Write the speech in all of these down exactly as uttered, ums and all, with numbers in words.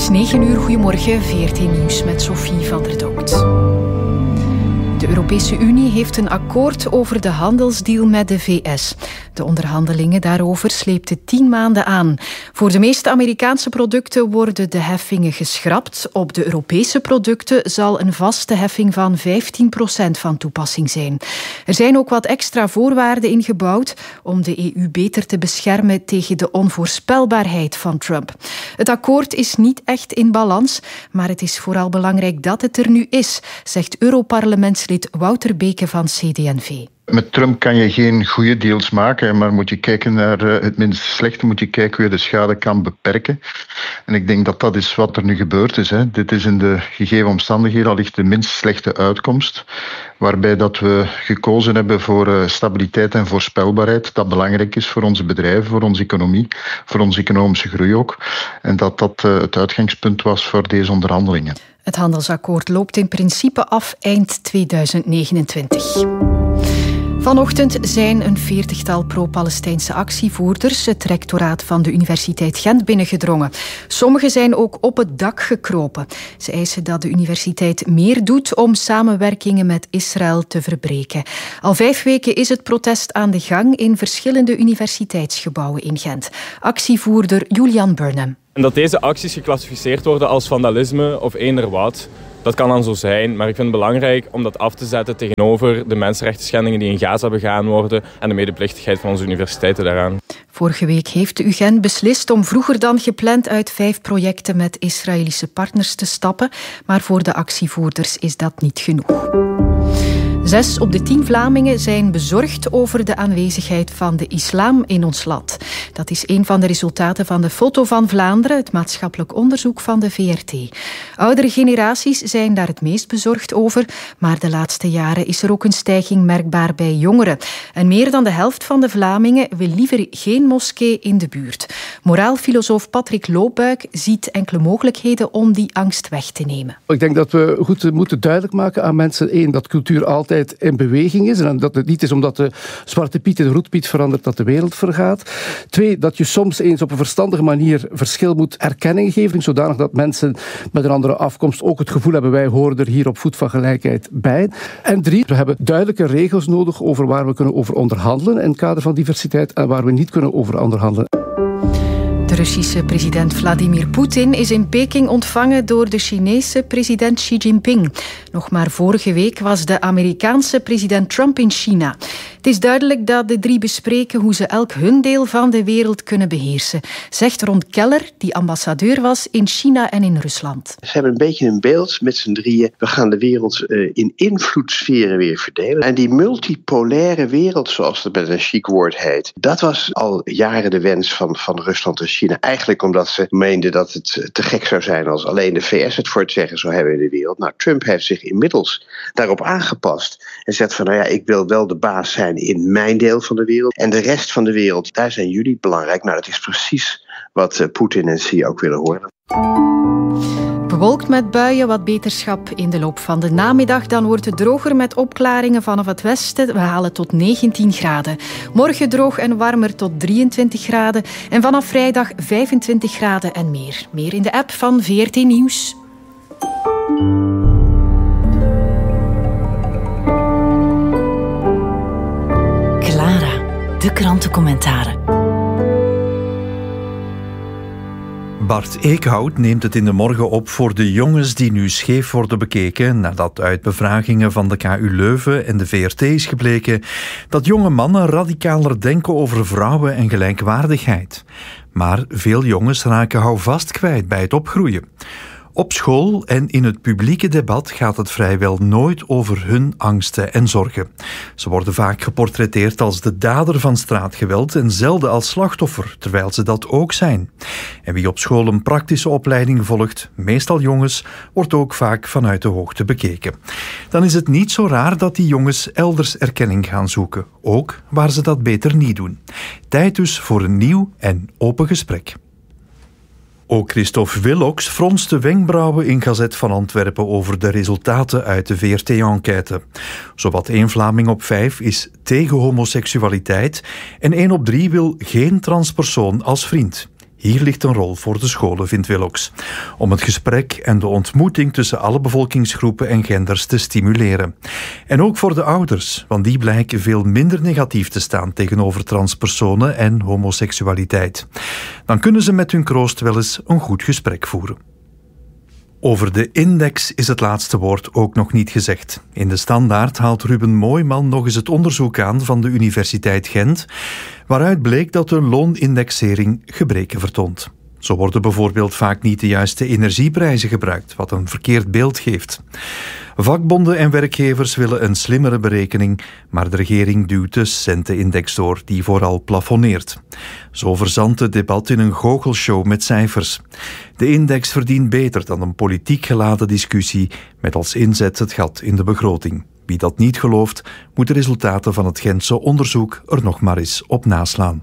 is negen uur, goedemorgen, V R T Nieuws met Sophie van der Dout. De Europese Unie heeft een akkoord over de handelsdeal met de V S. De onderhandelingen daarover sleepten tien maanden aan. Voor de meeste Amerikaanse producten worden de heffingen geschrapt. Op de Europese producten zal een vaste heffing van vijftien procent van toepassing zijn. Er zijn ook wat extra voorwaarden ingebouwd om de E U beter te beschermen tegen de onvoorspelbaarheid van Trump. Het akkoord is niet echt in balans, maar het is vooral belangrijk dat het er nu is, zegt Europarlementslid Wouter Beke van C D N V. Met Trump kan je geen goede deals maken, maar moet je kijken naar het minst slechte, moet je kijken hoe je de schade kan beperken. En ik denk dat dat is wat er nu gebeurd is. Hè. Dit is in de gegeven omstandigheden allicht de minst slechte uitkomst, waarbij dat we gekozen hebben voor stabiliteit en voorspelbaarheid, dat belangrijk is voor onze bedrijven, voor onze economie, voor onze economische groei ook. En dat dat het uitgangspunt was voor deze onderhandelingen. Het handelsakkoord loopt in principe af eind tweeduizend negenentwintig. Vanochtend zijn een veertigtal pro-Palestijnse actievoerders het rectoraat van de Universiteit Gent binnengedrongen. Sommigen zijn ook op het dak gekropen. Ze eisen dat de universiteit meer doet om samenwerkingen met Israël te verbreken. Al vijf weken is het protest aan de gang in verschillende universiteitsgebouwen in Gent. Actievoerder Julian Burnham. En dat deze acties geclassificeerd worden als vandalisme of eender wat, dat kan dan zo zijn, maar ik vind het belangrijk om dat af te zetten tegenover de mensenrechtenschendingen die in Gaza begaan worden en de medeplichtigheid van onze universiteiten daaraan. Vorige week heeft de U Gent beslist om vroeger dan gepland uit vijf projecten met Israëlische partners te stappen, maar voor de actievoerders is dat niet genoeg. Zes op de tien Vlamingen zijn bezorgd over de aanwezigheid van de islam in ons land. Dat is een van de resultaten van de Foto van Vlaanderen, het maatschappelijk onderzoek van de V R T. Oudere generaties zijn daar het meest bezorgd over, maar de laatste jaren is er ook een stijging merkbaar bij jongeren. En meer dan de helft van de Vlamingen wil liever geen moskee in de buurt. Moraalfilosoof Patrick Loopbuik ziet enkele mogelijkheden om die angst weg te nemen. Ik denk dat we goed moeten duidelijk maken aan mensen, één, dat cultuur altijd in beweging is en dat het niet is omdat de Zwarte Piet in de Roet Piet verandert dat de wereld vergaat. Twee, dat je soms eens op een verstandige manier verschil moet erkenning geven, zodanig dat mensen met een andere afkomst ook het gevoel hebben, wij horen er hier op voet van gelijkheid bij. En drie, we hebben duidelijke regels nodig over waar we kunnen over onderhandelen in het kader van diversiteit en waar we niet kunnen over onderhandelen. De Russische president Vladimir Poetin is in Peking ontvangen door de Chinese president Xi Jinping. Nog maar vorige week was de Amerikaanse president Trump in China. Het is duidelijk dat de drie bespreken hoe ze elk hun deel van de wereld kunnen beheersen, zegt Ron Keller, die ambassadeur was in China en in Rusland. Ze hebben een beetje een beeld met z'n drieën. We gaan de wereld uh, in invloedssferen weer verdelen. En die multipolaire wereld, zoals het met een chic woord heet, dat was al jaren de wens van, van Rusland en China. Eigenlijk omdat ze meenden dat het te gek zou zijn als alleen de V S het voor het zeggen zou hebben in de wereld. Nou, Trump heeft zich inmiddels daarop aangepast en zegt van, nou ja, ik wil wel de baas zijn in mijn deel van de wereld. En de rest van de wereld, daar zijn jullie belangrijk. Nou, dat is precies wat uh, Poetin en Xi ook willen horen. Bewolkt met buien, wat beterschap in de loop van de namiddag. Dan wordt het droger met opklaringen vanaf het westen. We halen tot negentien graden. Morgen droog en warmer tot drieëntwintig graden. En vanaf vrijdag vijfentwintig graden en meer. Meer in de app van V R T Nieuws. Clara, de krantencommentaren. Bart Eekhout neemt het in de morgen op voor de jongens die nu scheef worden bekeken, nadat uit bevragingen van de K U Leuven en de V R T is gebleken dat jonge mannen radicaler denken over vrouwen en gelijkwaardigheid. Maar veel jongens raken houvast kwijt bij het opgroeien. Op school en in het publieke debat gaat het vrijwel nooit over hun angsten en zorgen. Ze worden vaak geportretteerd als de dader van straatgeweld en zelden als slachtoffer, terwijl ze dat ook zijn. En wie op school een praktische opleiding volgt, meestal jongens, wordt ook vaak vanuit de hoogte bekeken. Dan is het niet zo raar dat die jongens elders erkenning gaan zoeken, ook waar ze dat beter niet doen. Tijd dus voor een nieuw en open gesprek. Ook Christophe Willocks fronst de wenkbrauwen in Gazet van Antwerpen over de resultaten uit de V R T-enquête. Zowat één Vlaming op vijf is tegen homoseksualiteit en één op drie wil geen transpersoon als vriend. Hier ligt een rol voor de scholen, vindt Willox, om het gesprek en de ontmoeting tussen alle bevolkingsgroepen en genders te stimuleren. En ook voor de ouders, want die blijken veel minder negatief te staan tegenover transpersonen en homoseksualiteit. Dan kunnen ze met hun kroost wel eens een goed gesprek voeren. Over de index is het laatste woord ook nog niet gezegd. In de Standaard haalt Ruben Mooijman nog eens het onderzoek aan van de Universiteit Gent, waaruit bleek dat de loonindexering gebreken vertoont. Zo worden bijvoorbeeld vaak niet de juiste energieprijzen gebruikt, wat een verkeerd beeld geeft. Vakbonden en werkgevers willen een slimmere berekening, maar de regering duwt de centenindex door, die vooral plafonneert. Zo verzandt het debat in een goochelshow met cijfers. De index verdient beter dan een politiek geladen discussie met als inzet het gat in de begroting. Wie dat niet gelooft, moet de resultaten van het Gentse onderzoek er nog maar eens op naslaan.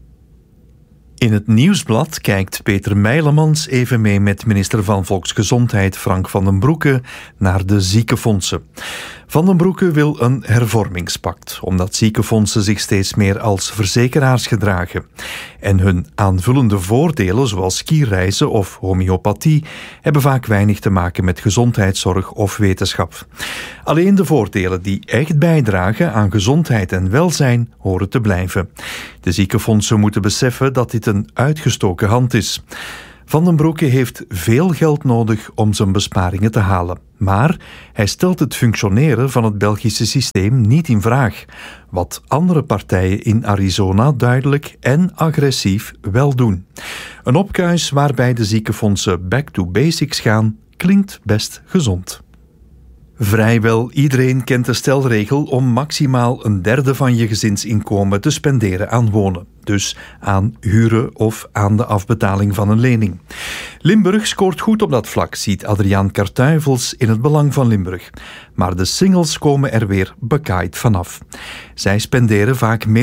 In het Nieuwsblad kijkt Peter Meilemans even mee met minister van Volksgezondheid Frank van den Broeke naar de ziekenfondsen. Van den Broeke wil een hervormingspact, omdat ziekenfondsen zich steeds meer als verzekeraars gedragen. En hun aanvullende voordelen, zoals skireizen of homeopathie, hebben vaak weinig te maken met gezondheidszorg of wetenschap. Alleen de voordelen die echt bijdragen aan gezondheid en welzijn horen te blijven. De ziekenfondsen moeten beseffen dat dit een uitgestoken hand is. Van den Broeke heeft veel geld nodig om zijn besparingen te halen. Maar hij stelt het functioneren van het Belgische systeem niet in vraag. Wat andere partijen in Arizona duidelijk en agressief wel doen. Een opkuis waarbij de ziekenfondsen back to basics gaan, klinkt best gezond. Vrijwel iedereen kent de stelregel om maximaal een derde van je gezinsinkomen te spenderen aan wonen. Dus aan huren of aan de afbetaling van een lening. Limburg scoort goed op dat vlak, ziet Adriaan Kartuivels in het Belang van Limburg. Maar de singles komen er weer bekaaid vanaf. Zij spenderen vaak meer